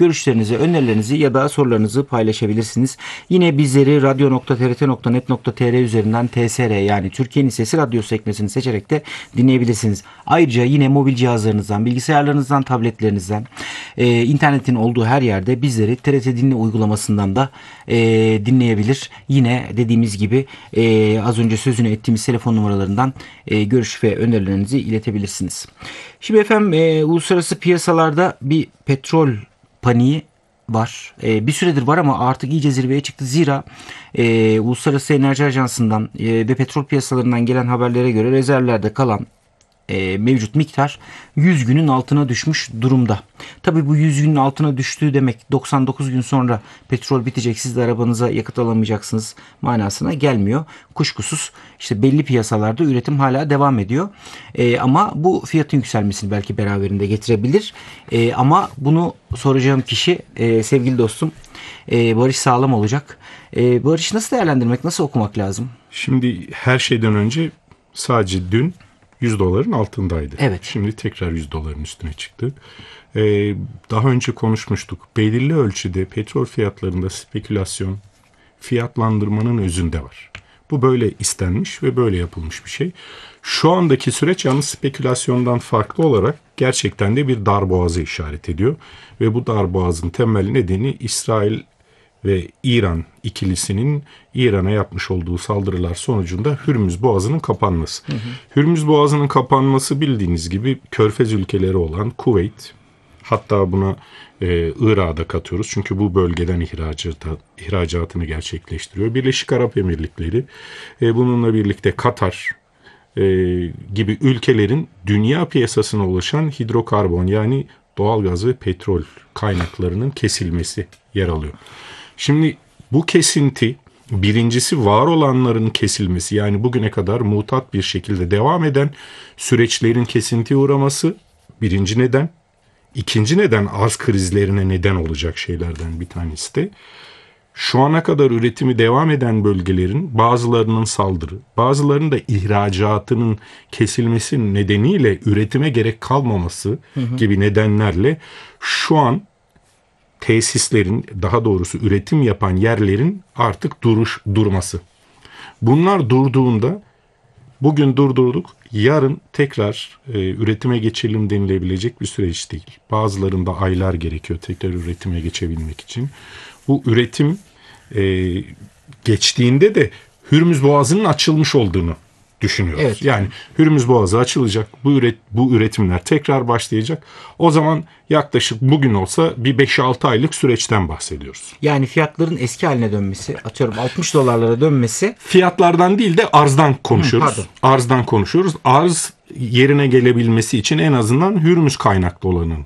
görüşlerinizi, önerilerinizi ya da sorularınızı paylaşabilirsiniz. Yine bizleri radyo.trt.net.tr üzerinden TSR yani Türkiye'nin Sesi Radyo sekmesini seçerek de dinleyebilirsiniz. Ayrıca yine mobil cihazlarınızdan, bilgisayarlarınızdan, tabletlerinizden, internetin olduğu her yerde bizleri TRT Dinle uygulamasından da dinleyebilir. Yine dediğimiz gibi az önce sözünü ettiğimiz telefon numaralarından görüş ve önerilerinizi iletebilirsiniz. Şimdi efendim uluslararası piyasalarda bir petrol paniği var. Bir süredir var ama artık iyice zirveye çıktı. Zira Uluslararası Enerji Ajansı'ndan ve petrol piyasalarından gelen haberlere göre rezervlerde kalan mevcut miktar 100 günün altına düşmüş durumda. Tabii bu 100 günün altına düştüğü demek 99 gün sonra petrol bitecek, siz de arabanıza yakıt alamayacaksınız manasına gelmiyor. Kuşkusuz işte belli piyasalarda üretim hala devam ediyor. Ama bu fiyatın yükselmesini belki beraberinde getirebilir. Ama bunu soracağım kişi sevgili dostum Barış Sağlam olacak. Barış, nasıl değerlendirmek, nasıl okumak lazım? Şimdi her şeyden önce sadece dün $100 altındaydı. Evet. Şimdi tekrar $100 üstüne çıktı. Daha önce konuşmuştuk. Belirli ölçüde petrol fiyatlarında spekülasyon fiyatlandırmanın özünde var. Bu böyle istenmiş ve böyle yapılmış bir şey. Şu andaki süreç yalnız spekülasyondan farklı olarak gerçekten de bir darboğazı işaret ediyor. Ve bu darboğazın temel nedeni İsrail ve İran ikilisinin İran'a yapmış olduğu saldırılar sonucunda Hürmüz Boğazı'nın kapanması. Hürmüz Boğazı'nın kapanması bildiğiniz gibi Körfez ülkeleri olan Kuveyt, hatta buna Irak'ı da katıyoruz. Çünkü bu bölgeden ihracatını gerçekleştiriyor. Birleşik Arap Emirlikleri, bununla birlikte Katar gibi ülkelerin dünya piyasasına ulaşan hidrokarbon yani doğalgaz ve petrol kaynaklarının kesilmesi yer alıyor. Şimdi bu kesinti, birincisi var olanların kesilmesi, yani bugüne kadar mutat bir şekilde devam eden süreçlerin kesintiye uğraması birinci neden. İkinci neden arz krizlerine neden olacak şeylerden bir tanesi de şu ana kadar üretimi devam eden bölgelerin bazılarının saldırı, bazılarının da ihracatının kesilmesi nedeniyle üretime gerek kalmaması gibi nedenlerle şu an tesislerin, daha doğrusu üretim yapan yerlerin artık durması. Bunlar durduğunda, bugün durdurduk, yarın tekrar üretime geçelim denilebilecek bir süreç değil. Bazılarında aylar gerekiyor tekrar üretime geçebilmek için. Bu üretim geçtiğinde de Hürmüz Boğazı'nın açılmış olduğunu düşünüyoruz. Evet. Yani Hürmüz Boğazı açılacak, bu üretimler tekrar başlayacak. O zaman yaklaşık bugün olsa bir 5-6 aylık süreçten bahsediyoruz. Yani fiyatların eski haline dönmesi, atıyorum $60 dönmesi. Fiyatlardan değil de arzdan konuşuyoruz. Arzdan konuşuyoruz. Arz yerine gelebilmesi için en azından Hürmüz kaynaklı olanın.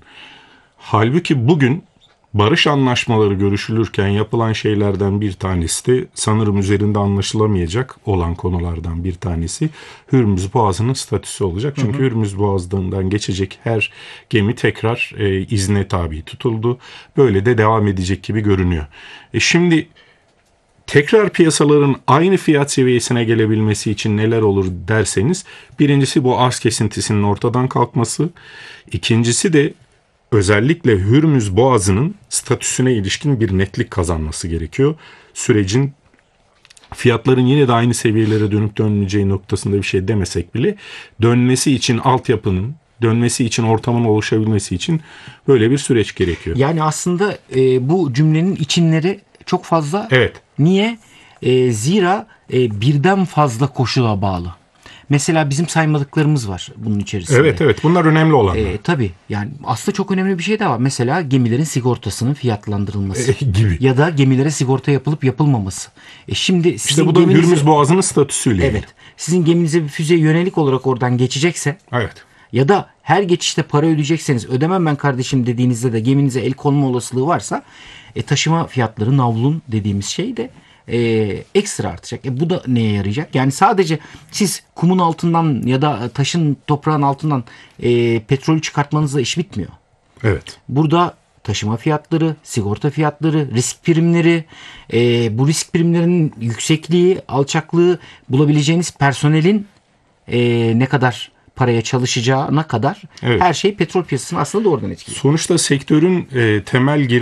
Halbuki bugün barış anlaşmaları görüşülürken yapılan şeylerden bir tanesi de sanırım üzerinde anlaşılamayacak olan konulardan bir tanesi Hürmüz Boğazı'nın statüsü olacak. Çünkü Hürmüz Boğazı'ndan geçecek her gemi tekrar izne tabi tutuldu. Böyle de devam edecek gibi görünüyor. Şimdi tekrar piyasaların aynı fiyat seviyesine gelebilmesi için neler olur derseniz, birincisi bu arz kesintisinin ortadan kalkması, ikincisi de özellikle Hürmüz Boğazı'nın statüsüne ilişkin bir netlik kazanması gerekiyor. Sürecin fiyatların yine de aynı seviyelere dönüp dönmeyeceği noktasında bir şey demesek bile dönmesi için altyapının, dönmesi için ortamın oluşabilmesi için böyle bir süreç gerekiyor. Yani aslında bu cümlenin içinleri çok fazla. Evet. Niye? Zira birden fazla koşula bağlı. Mesela bizim saymadıklarımız var bunun içerisinde. Evet, bunlar önemli olanlar. Tabii yani aslında çok önemli bir şey de var. Mesela gemilerin sigortasının fiyatlandırılması gibi. Ya da gemilere sigorta yapılıp yapılmaması. Şimdi sizin İşte bu da Hürmüz Boğazı'nın statüsüyle. Evet. Sizin geminize bir füze yönelik olarak oradan geçecekse. Evet. Ya da her geçişte para ödeyecekseniz, ödemem ben kardeşim dediğinizde de geminize el konma olasılığı varsa taşıma fiyatları, navlun dediğimiz şey de ekstra artacak. Bu da neye yarayacak? Yani sadece siz kumun altından ya da taşın, toprağın altından petrolü çıkartmanızla iş bitmiyor. Evet. Burada taşıma fiyatları, sigorta fiyatları, risk primleri, bu risk primlerinin yüksekliği, alçaklığı, bulabileceğiniz personelin ne kadar paraya çalışacağına kadar her şey petrol piyasasını aslında doğrudan etkiliyor. Sonuçta sektörün temel